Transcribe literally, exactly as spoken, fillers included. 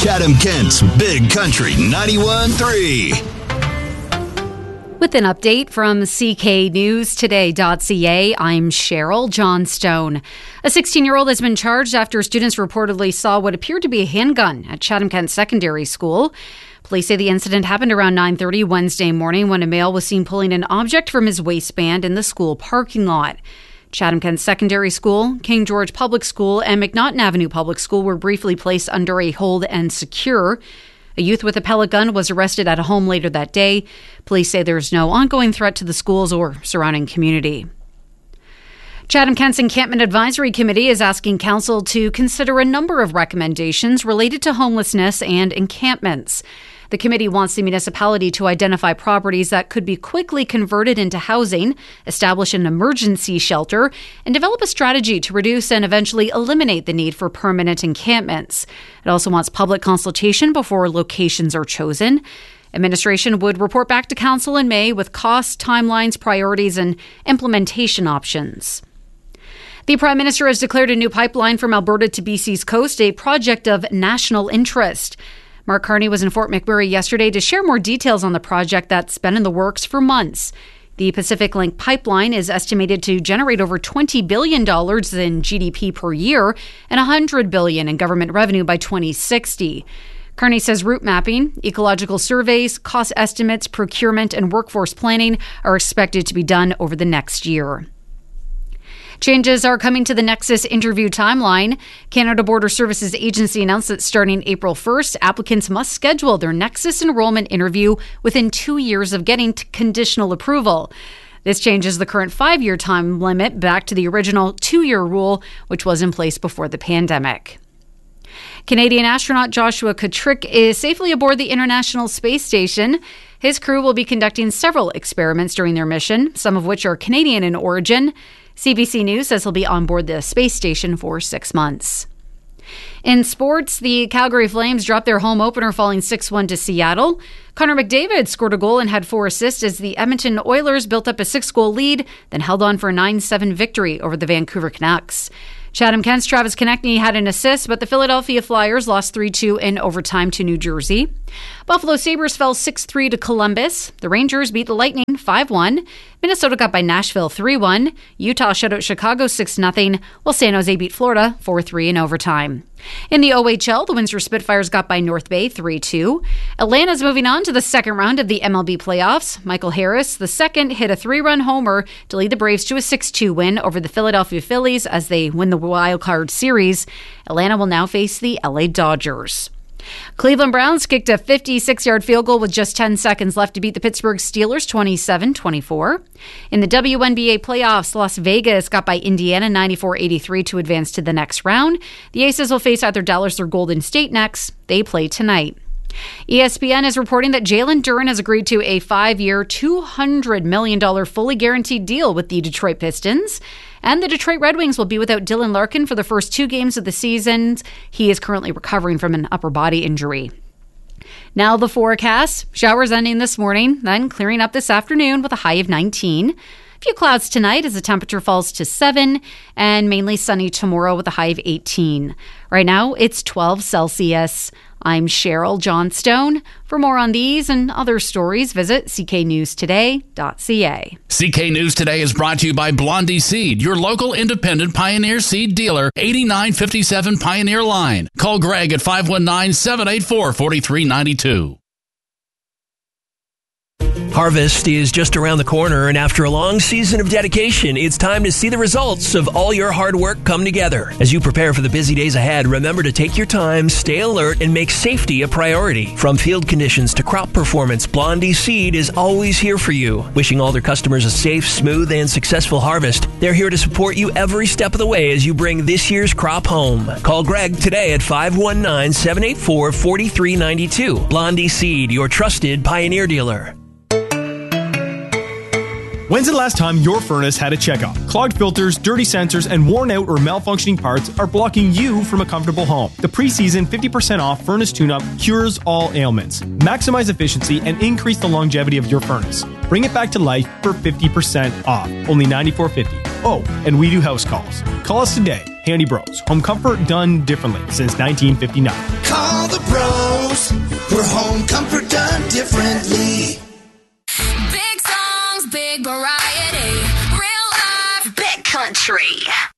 Chatham-Kent's Big Country ninety-one point three. With an update from C K News Today dot C A, I'm Cheryl Johnstone. A sixteen-year-old has been charged after students reportedly saw what appeared to be a handgun at Chatham-Kent Secondary School. Police say the incident happened around nine thirty Wednesday morning when a male was seen pulling an object from his waistband in the school parking lot. Chatham-Kent Secondary School, King George Public School, and McNaughton Avenue Public School were briefly placed under a hold and secure. A youth with a pellet gun was arrested at a home later that day. Police say there's no ongoing threat to the schools or surrounding community. Chatham-Kent's Encampment Advisory Committee is asking council to consider a number of recommendations related to homelessness and encampments. The committee wants the municipality to identify properties that could be quickly converted into housing, establish an emergency shelter, and develop a strategy to reduce and eventually eliminate the need for permanent encampments. It also wants public consultation before locations are chosen. Administration would report back to council in May with costs, timelines, priorities, and implementation options. The Prime Minister has declared a new pipeline from Alberta to B C's coast a project of national interest. Mark Carney was in Fort McMurray yesterday to share more details on the project that's been in the works for months. The Pacific Link pipeline is estimated to generate over twenty billion dollars in G D P per year and one hundred billion dollars in government revenue by twenty sixty. Carney says route mapping, ecological surveys, cost estimates, procurement, and workforce planning are expected to be done over the next year. Changes are coming to the Nexus interview timeline. Canada Border Services Agency announced that starting April first, applicants must schedule their Nexus enrollment interview within two years of getting conditional approval. This changes the current five-year time limit back to the original two-year rule, which was in place before the pandemic. Canadian astronaut Joshua Kutrick is safely aboard the International Space Station. His crew will be conducting several experiments during their mission, some of which are Canadian in origin. C B C News says he'll be on board the space station for six months. In sports, the Calgary Flames dropped their home opener, falling six one to Seattle. Connor McDavid scored a goal and had four assists as the Edmonton Oilers built up a six-goal lead, then held on for a nine seven victory over the Vancouver Canucks. Chatham-Kent's Travis Konechny had an assist, but the Philadelphia Flyers lost three two in overtime to New Jersey. Buffalo Sabres fell six three to Columbus. The Rangers beat the Lightning five one. Minnesota got by Nashville three one. Utah shut out Chicago six nothing, while San Jose beat Florida four three in overtime. In the O H L, the Windsor Spitfires got by North Bay three two. Atlanta's moving on to the second round of the M L B playoffs. Michael Harris, the second, hit a three-run homer to lead the Braves to a six two win over the Philadelphia Phillies as they win the wild card series. Atlanta will now face the L A Dodgers. Cleveland Browns kicked a fifty-six-yard field goal with just ten seconds left to beat the Pittsburgh Steelers twenty-seven twenty-four. In the W N B A playoffs, Las Vegas got by Indiana ninety-four eighty-three to advance to the next round. The Aces will face either Dallas or Golden State next. They play tonight. E S P N is reporting that Jalen Duren has agreed to a five-year, two hundred million dollars fully guaranteed deal with the Detroit Pistons. And the Detroit Red Wings will be without Dylan Larkin for the first two games of the season. He is currently recovering from an upper body injury. Now the forecast. Showers ending this morning, then clearing up this afternoon with a high of nineteen. A few clouds tonight as the temperature falls to seven, and mainly sunny tomorrow with a high of eighteen. Right now, it's twelve Celsius. I'm Cheryl Johnstone. For more on these and other stories, visit C K News Today dot C A. C K News Today is brought to you by Blondie Seed, your local independent Pioneer Seed dealer, eighty-nine fifty-seven Pioneer Line. Call Greg at five one nine, seven eight four, four three nine two. Harvest is just around the corner, and after a long season of dedication, it's time to see the results of all your hard work come together. As you prepare for the busy days ahead, remember to take your time, stay alert, and make safety a priority. From field conditions to crop performance, Blondie Seed is always here for you. Wishing all their customers a safe, smooth, and successful harvest. They're here to support you every step of the way as you bring this year's crop home. Call Greg today at five one nine, seven eight four, four three nine two. Blondie Seed, your trusted Pioneer dealer. When's the last time your furnace had a checkup? Clogged filters, dirty sensors, and worn out or malfunctioning parts are blocking you from a comfortable home. The preseason fifty percent off furnace tune-up cures all ailments. Maximize efficiency and increase the longevity of your furnace. Bring it back to life for fifty percent off. Only ninety-four fifty. Oh, and we do house calls. Call us today. Handy Bros. Home comfort done differently since nineteen fifty-nine. Call the pros for home comfort done differently. Big songs, big variety. Real life, big country.